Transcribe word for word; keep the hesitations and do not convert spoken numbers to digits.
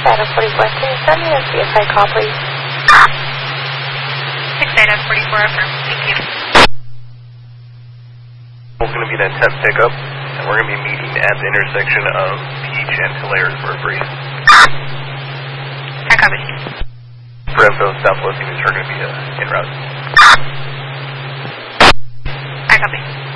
Adam forty-four, can you send me a C S I call, please? six Adam forty-four, affirm. Thank you. We're going to be that ten pickup, and we're going to be meeting at the intersection of Peach and Hilaire for a brief. I copy. For info, Southwest units are going to be uh, en route. I copy.